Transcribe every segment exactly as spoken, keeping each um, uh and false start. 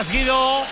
Guido.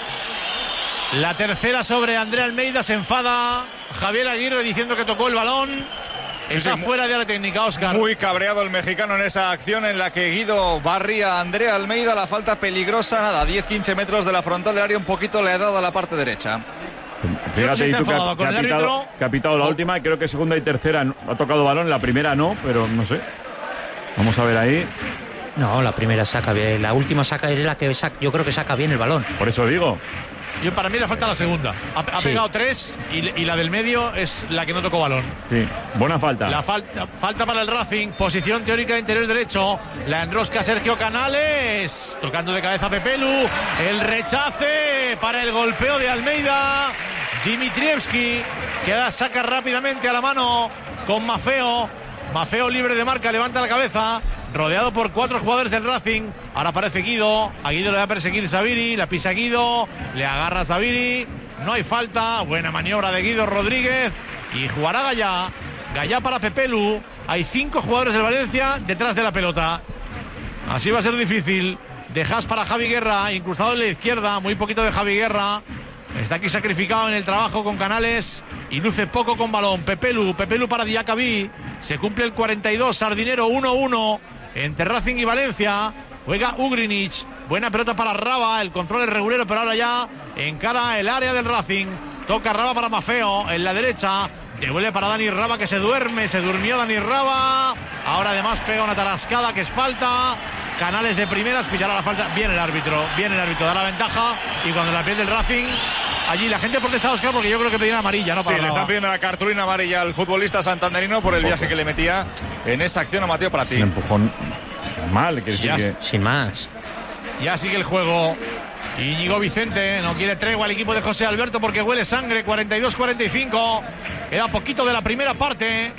La tercera sobre Andrea Almeida. Se enfada Javier Aguirre diciendo que tocó el balón. Está sí, sí, fuera de la técnica, Óscar. Muy cabreado el mexicano en esa acción en la que Guido barría a Andrea Almeida. La falta peligrosa, nada, diez a quince metros de la frontal del área, un poquito le ha dado a la parte derecha. Fíjate, y tú que ha, que, ha pitado, que ha pitado la última, y creo que segunda y tercera ha tocado balón, la primera no, pero no sé. Vamos a ver ahí. No, la primera saca bien, la última saca es la que saca, yo creo que saca bien el balón. Por eso digo. Yo, para mí le falta la segunda. Ha, ha sí. pegado tres y, y la del medio es la que no tocó balón. Sí, buena falta. La falta, falta para el Racing. Posición teórica de interior derecho. La enrosca Sergio Canales. Tocando de cabeza a Pepelu. El rechace para el golpeo de Almeida. Dimitrievski, que ahora saca rápidamente a la mano con Maffeo. Maffeo libre de marca, levanta la cabeza. Rodeado por cuatro jugadores del Racing. Ahora aparece Guido. A Guido le va a perseguir Zaviri. La pisa Guido. Le agarra Zaviri. No hay falta. Buena maniobra de Guido Rodríguez. Y jugará Gallá. Gallá para Pepelu. Hay cinco jugadores del Valencia detrás de la pelota. Así va a ser difícil. De Haas para Javi Guerra. Incrustado en la izquierda. Muy poquito de Javi Guerra. Está aquí sacrificado en el trabajo con Canales y luce poco con balón. Pepelu. Pepelu para Diacabí. Se cumple el cuarenta y dos. Sardinero uno uno. Entre Racing y Valencia. Juega Ugrinic. Buena pelota para Raba. El control es regulero, pero ahora ya encara el área del Racing. Toca Raba para Maffeo en la derecha. Devuelve para Dani Raba, que se duerme. Se durmió Dani Raba. Ahora además pega una tarascada que es falta. Canales de primeras. Pillará la falta. Viene el árbitro. Viene el árbitro. Da la ventaja. Y cuando la pierde el Racing, allí la gente protesta, Óscar, porque yo creo que pedían amarilla, ¿no? Sí, le están pidiendo la cartulina amarilla al futbolista santanderino por el viaje que le metía en esa acción a Mateo Pratí. Un empujón mal, que ya, que... sin más. Ya sigue el juego. Íñigo Vicente no quiere tregua al equipo de José Alberto porque huele sangre. cuarenta y dos cuarenta y cinco. Era poquito de la primera parte.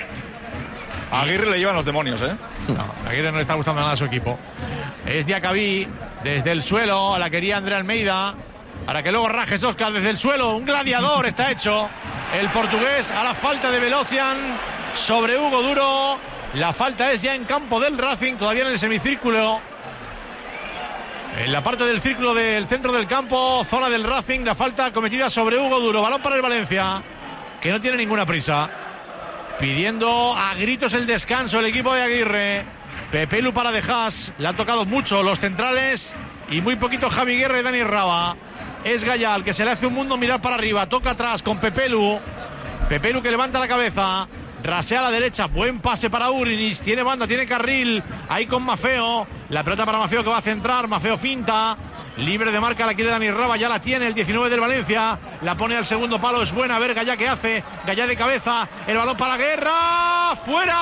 A Aguirre le llevan los demonios, ¿eh? No, a Aguirre no le está gustando nada a su equipo. Es Diacabí desde el suelo. La quería Andrea Almeida. Para que luego rajes, Óscar, desde el suelo. Un gladiador está hecho el portugués. A la falta de Velocian sobre Hugo Duro. La falta es ya en campo del Racing, todavía en el semicírculo. En la parte del círculo del centro del campo, zona del Racing. La falta cometida sobre Hugo Duro. Balón para el Valencia, que no tiene ninguna prisa. Pidiendo a gritos el descanso el equipo de Aguirre. Pepelu para De Haas. Le han tocado mucho los centrales y muy poquito Javi Guerra y Dani Raba. Es Gallá el que se le hace un mundo mirar para arriba. Toca atrás con Pepelu. Pepelu que levanta la cabeza. Rasea a la derecha. Buen pase para Urinis. Tiene banda, tiene carril. Ahí con Maffeo. La pelota para Maffeo que va a centrar. Maffeo finta. Libre de marca la quiere Dani Raba. Ya la tiene el diecinueve del Valencia. La pone al segundo palo. Es buena. A ver Gallá qué hace. Gallá de cabeza. El balón para Guerra. ¡Fuera!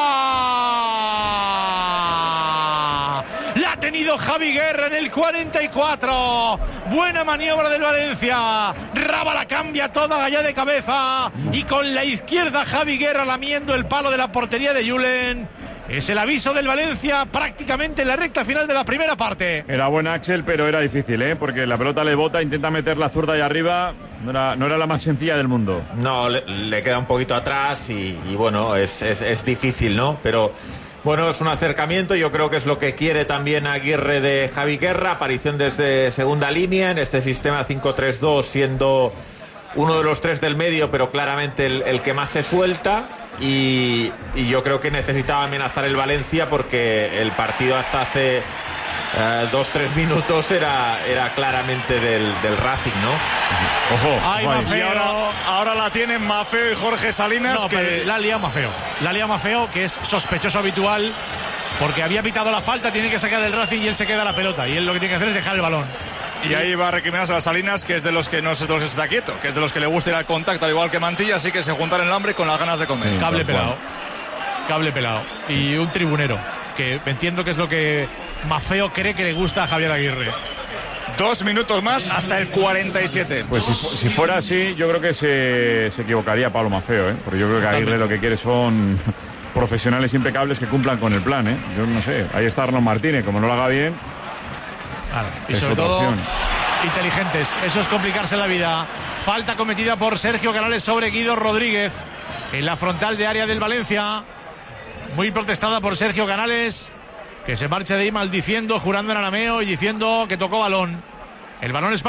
La ha tenido Javi Guerra en el cuarenta y cuatro. Buena maniobra del Valencia. Raba la cambia toda, Gallá de cabeza. Y con la izquierda Javi Guerra lamiendo el palo de la portería de Julen. Es el aviso del Valencia prácticamente en la recta final de la primera parte. Era buena Axel, pero era difícil, ¿eh? Porque la pelota le bota, intenta meter la zurda ahí arriba. No era, no era la más sencilla del mundo. No, le, le queda un poquito atrás y, y bueno, es, es, es difícil, ¿no? Pero bueno, es un acercamiento. Yo creo que es lo que quiere también Aguirre de Javi Guerra. Aparición desde segunda línea en este sistema cinco tres dos, siendo uno de los tres del medio, pero claramente el, el que más se suelta. Y, y yo creo que necesitaba amenazar el Valencia porque el partido hasta hace uh, dos, tres minutos era, era claramente del, del Racing, ¿no? Ojo, Ay, Maffeo. Y ahora, ahora la tienen Maffeo y Jorge Salinas. No, que... pero la lía Maffeo. La lía Maffeo, que es sospechoso habitual, porque había pitado la falta, tiene que sacar del Racing y él se queda la pelota. Y él lo que tiene que hacer es dejar el balón. Y ahí va a recriminarse a las Salinas, que es de los que no se los está quieto, que es de los que le gusta ir al contacto, al igual que Mantilla, así que se juntaron el hambre con las ganas de comer. Sí, cable pelado. Cable pelado. Y un tribunero, que entiendo que es lo que Maffeo cree que le gusta a Javier Aguirre. Dos minutos más hasta el cuarenta y siete. Pues si, si fuera así, yo creo que se, se equivocaría Pablo Maffeo, ¿eh? Porque yo creo que Aguirre lo que quiere son profesionales impecables que cumplan con el plan, ¿eh? Yo no sé, ahí está Arnold Martínez, como no lo haga bien. Claro, y es sobre otra todo opción. Inteligentes, eso es complicarse la vida. Falta cometida por Sergio Canales sobre Guido Rodríguez en la frontal de área del Valencia. Muy protestada por Sergio Canales, que se marcha de ahí maldiciendo, jurando en arameo y diciendo que tocó balón. El balón es para